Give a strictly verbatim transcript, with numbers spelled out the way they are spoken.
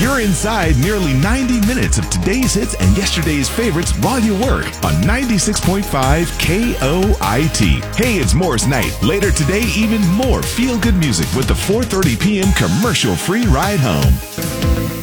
You're inside nearly ninety minutes of today's hits and yesterday's favorites while you work on ninety-six point five K O I T. Hey, it's Morris Knight. Later today, even more feel-good music with the four thirty p.m. commercial-free ride home.